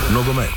Nogomet.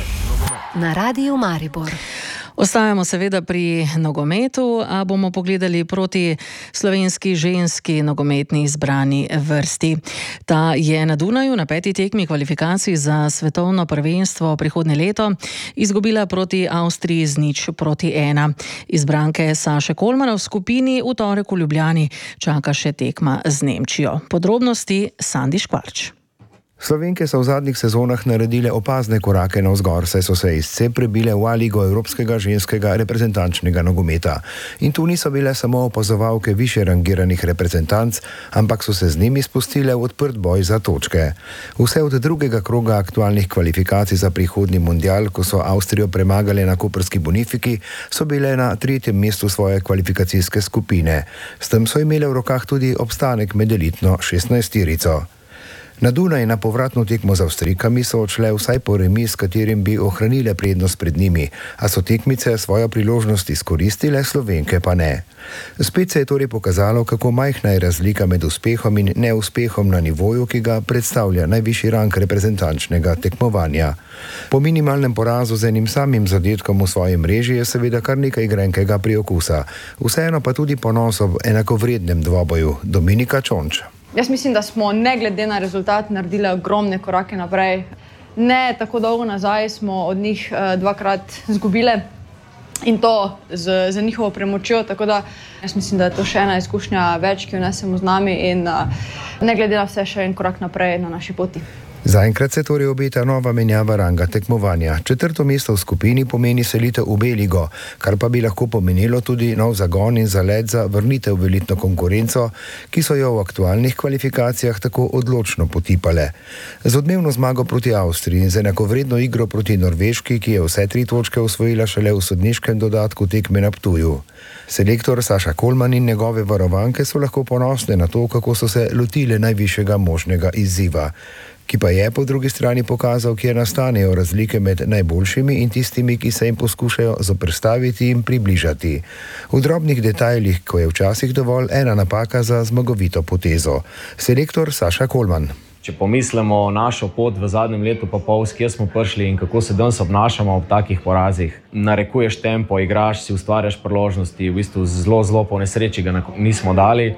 Na Radiu Maribor. Ostajamo seveda pri nogometu, a bomo pogledali proti slovenski ženski nogometni izbrani vrsti. Ta je na Dunaju na 5. tekmi kvalifikacij za svetovno prvenstvo prihodnje leto izgubila proti Avstriji z 0-1. Izbranke Saše Kolmana v skupini v torek v Ljubljani čaka še tekma z Nemčijo. Podrobnosti Sandi Škvarč. Slovenke so v zadnjih sezonah naredile opazne korake navzgor, saj so se iz C prebile v A-ligo evropskega ženskega reprezentančnega nogometa. In tu niso bile samo opazovalke više rangiranih reprezentanc, ampak so se z njimi spustile v odprt boj za točke. Vse od drugega kroga aktualnih kvalifikacij za prihodnji mundial, ko so Avstrijo premagale na koprski Bonifiki, so bile na 3. mestu svoje kvalifikacijske skupine. S tem so imele v rokah tudi obstanek med elitno 16-terico. Na Dunaj na povratno tekmo z Avstrijkami so odšle vsaj po remi, s katerim bi ohranile prednost pred njimi, a so tekmice svojo priložnost izkoristile, Slovenke pa ne. Spet se je torej pokazalo, kako majhna je razlika med uspehom in neuspehom na nivoju, ki ga predstavlja najvišji rang reprezentančnega tekmovanja. Po minimalnem porazu z enim samim zadetkom v svoji mreži je seveda kar nekaj grenkega priokusa. Vseeno pa tudi ponos ob enakovrednem dvoboju. Dominika Čonč. Jaz mislim, da smo ne glede na rezultat naredili ogromne korake naprej. Ne tako dolgo nazaj smo od njih 2-krat izgubile in to z njihovo premočjo, tako da jaz mislim, da je to še ena izkušnja več, ki jo nesemo z nami in ne glede na vse še en korak naprej na naši poti. Zaenkrat se torej obeta nova menjava ranga tekmovanja. 4. mesto v skupini pomeni selitev v B-ligo, kar pa bi lahko pomenilo tudi nov zagon in zalet za vrnitev v elitno konkurenco, ki so jo v aktualnih kvalifikacijah tako odločno potipale. Z odmevno zmago proti Avstriji in z enakovredno igro proti Norveški, ki je vse 3 točke osvojila šele v sodniškem dodatku tekme na Ptuju. Selektor Saša Kolman in njegove varovanke so lahko ponosne na to, kako so se lotile najvišjega možnega izziva, ki pa je po drugi strani pokazal, kje nastanejo razlike med najboljšimi in tistimi, ki se jim poskušajo zoperstaviti in približati. V drobnih detajlih, ko je včasih dovolj ena napaka za zmagovito potezo. Selektor Saša Kolman. Če pomislimo našo pot v zadnjem letu pa pol, s kje smo prišli in kako se danes obnašamo ob takih porazih, narekuješ tempo, igraš si, ustvarjaš priložnosti, v bistvu zelo po nesreči ga nismo dali.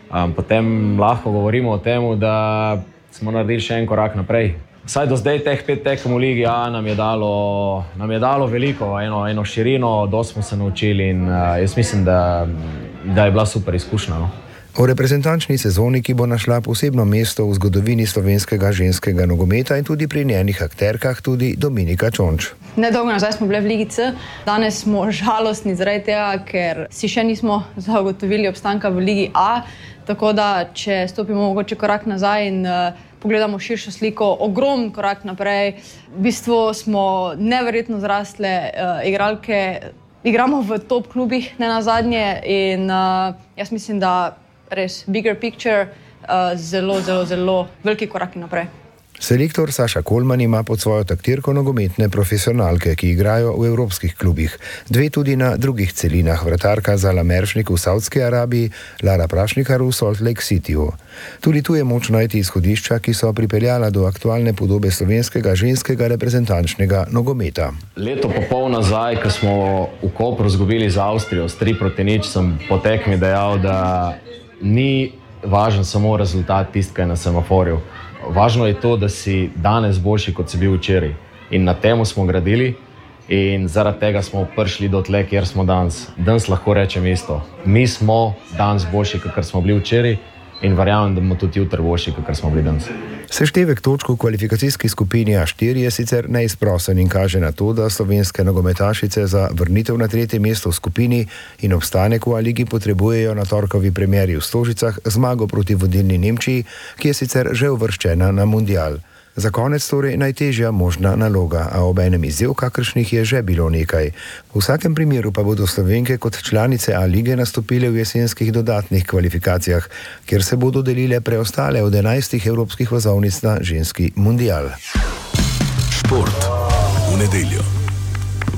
Potem lahko govorimo o tem, da smo naredili še en korak naprej. Vsaj do zdaj teh 5 tekem v Ligi A nam je dalo veliko, eno širino, dosti smo se naučili in jaz mislim, da je bila super izkušnja. O reprezentančni sezoni, ki bo našla posebno mesto v zgodovini slovenskega ženskega nogometa in tudi pri njenih akterkah, tudi Dominika Čonč. Nedolgo nazaj smo bile v Ligi C, danes smo žalostni zaradi tega, ker si še nismo zagotovili obstanka v Ligi A, tako da če stopimo mogoče korak nazaj in pogledamo širšo sliko, ogromen korak naprej. V bistvu smo neverjetno zrastle igralke, igramo v top klubih ne nazadnje in jaz mislim, da res bigger picture, zelo veliki koraki naprej. Selektor Saša Kolman ima pod svojo taktirko nogometne profesionalke, ki igrajo v evropskih klubih. 2 tudi na drugih celinah, vratarka Zala Meršnik v Saudski Arabiji, Lara Prašnikar v Salt Lake Cityju. Tudi tu je moč najti izhodišča, ki so pripeljala do aktualne podobe slovenskega ženskega reprezentančnega nogometa. Leto pa pol nazaj, ko smo v Kopru izgubili z Avstrijo s 3-0, sem po tekmi dejal, da ni važen samo rezultat tistega na semaforju. Važno je to, da si danes boljši, kot si bil včeraj. In na temu smo gradili in zaradi tega smo prišli do tle, kjer smo danes. Danes lahko rečem isto. Mi smo danes boljši, kakor smo bili včeraj in verjamem, da bomo tudi jutri boljši, kakor smo bili danes. Seštevek točk v kvalifikacijski skupini A4 je sicer neizprosen in kaže na to, da slovenske nogometašice za vrnitev na 3. mesto v skupini in obstanek v A-ligi potrebujejo na torkovi premieri v Stožicah zmago proti vodilni Nemčiji, ki je sicer že uvrščena na mundial. Za konec torej najtežja možna naloga, a obenem izziv, kakršnih je že bilo nekaj. V vsakem primeru pa bodo Slovenke kot članice A-lige nastopile v jesenskih dodatnih kvalifikacijah, kjer se bodo delile preostale od 11 evropskih vozovnic na ženski mundial. Šport v nedeljo.